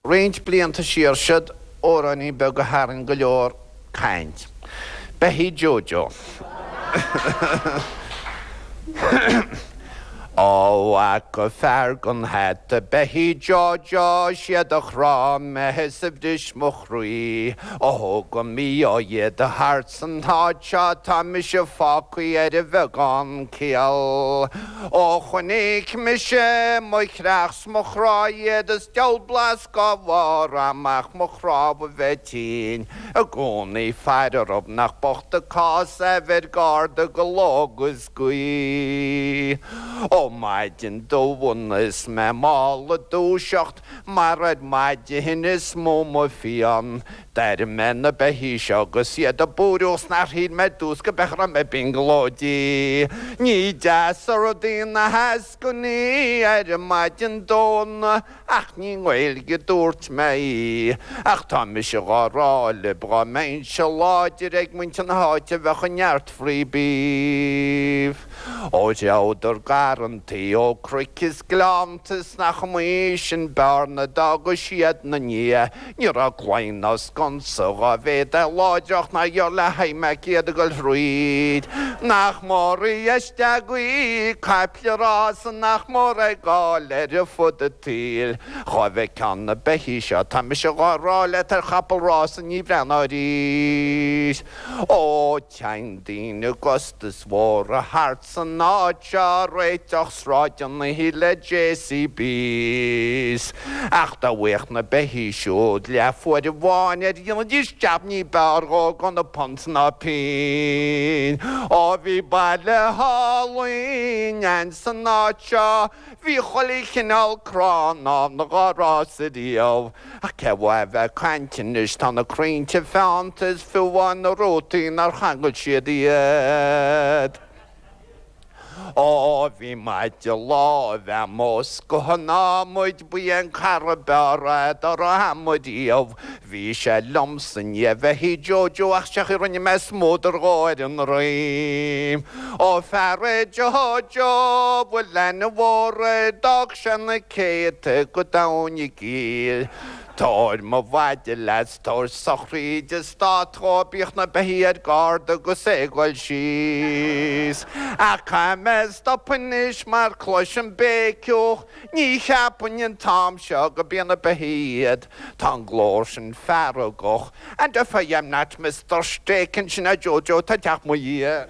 Range blianta siarsiad óraní be go haran go leor caint. Behí Jojo. Ó a go fergan het a behí Jojo siad a chrám me hesab dis mochrúí ó go mí ó iad a hartsan tácha tá mi se fácuí a bhegan cial ó chunig mi se moi creachs mochrá iad a stial blas go bhar amach mochrá a bhetín a gcónaí feidar ob nach bocht a cás a bheith garda go lógus guí ó maidin dóhanas me mála dúseacht mar rhaid maidin hinnis móma fian der menna behí segus iad a búrús na híd me dús go bechra me binglódí ní deas ar a dtín na hascuní ar a maidin dóna ach ní nghailge dúirt me ach tá mi se ghárála bra mein se láidir ag muinte na háite bhecha neart frí bíh ó deadar garantí ó cricis glantas nach muísin barna dag go siad na nia níor a ghlain as gansa a bheith a láideach na dheor le haime ciad a go rúid nach mór i eisteagaí caiplerás nach mór a gáil ar a fud a tíl cha bheith canna behí seo tá mi se ghárála tar chapalrás a ní brenn rís ó tein dín Augustus mór a hart san náte réiteach sráidean na híle JCBs ach da bhuiach na behí siúd le fuair a bháin ar dhéanana dís teabní beargó gan na pont na pín ó bhí baile Halloween an san náte bhí cholí chinál crán ná na gárás a díomh ach ce bhfuil bheith cantinis tá na crínte feantas fiúháin na rótaí nar changail siad iad. Ó bhí maidide lá bheith mós go námuid buon carabárad ar a hamuidíomh bhí sé lomsan a bheithí Jojo ach seach rinne me smódar gáir an réim ó fearad Jojo bhfuil lena bhóra dag sena céite go dána gíl Táir má bhaide leis táir sochríide státrábíoch na behíad garda go séghail síos a chaimez dopanis mar clois an béceoch ní cheapan an tám seo go bíana behíad tá glór sin fearragoch a de faim nat Mr. Stekin sin a Jojo tá teach mo dhé.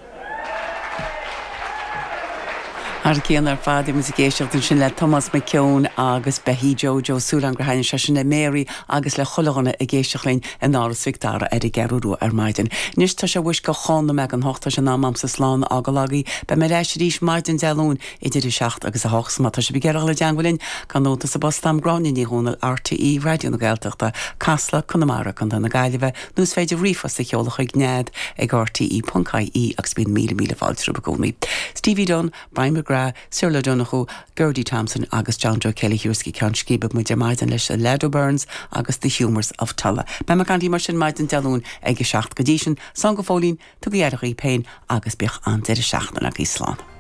Ar céan ar fád mu géisteachtain sin le Thomas McKeown agus behí Jojo súlan gur hain se sin na Mary agus le cholanna a géisteachlainn an áras Victara ar i gearú ar maidin. Nis tá se bhuis go chána me an hochtta se námam sa sláán agalagaí be me leis rís maidin deún idir i seacht agus a hochs má tá se bigéireach le deanghfuilinn gan nóta sa bostam gránin í húnal RTE radio na gailteachta Casla Connemara gan na gaiileh nús féidir rifas sa cheolach ag gnéad ag RTE.ie agus bíon míle fáiltrú bagónaí. Stevie Dunn, Brian McGrath, Sir Donaghue, Gertie Thompson agus John Joe Kelly Hursky ceann scíbeh mu de maidin leis Ledo Burns agus The Humours of Tulla. Be me gandí mar sin maidin deún ag seacht godísin, sang go fólín tu go dhéireach í pein agus bích an de seachna ag Íslán.